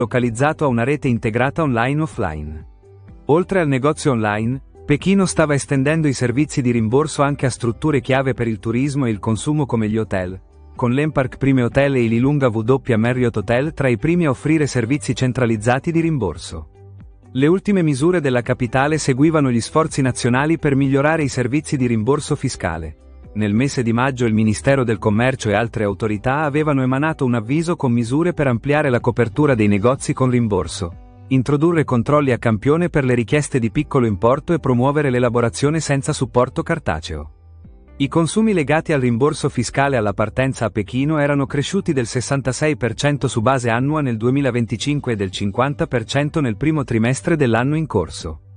localizzato a una rete integrata online-offline. Oltre al negozio online, Pechino stava estendendo i servizi di rimborso anche a strutture chiave per il turismo e il consumo come gli hotel, con l'Empark Prime Hotel e il Ilunga W Marriott Hotel tra i primi a offrire servizi centralizzati di rimborso. Le ultime misure della capitale seguivano gli sforzi nazionali per migliorare i servizi di rimborso fiscale. Nel mese di maggio il Ministero del Commercio e altre autorità avevano emanato un avviso con misure per ampliare la copertura dei negozi con rimborso, introdurre controlli a campione per le richieste di piccolo importo e promuovere l'elaborazione senza supporto cartaceo. I consumi legati al rimborso fiscale alla partenza a Pechino erano cresciuti del 66% su base annua nel 2025 e del 50% nel primo trimestre dell'anno in corso.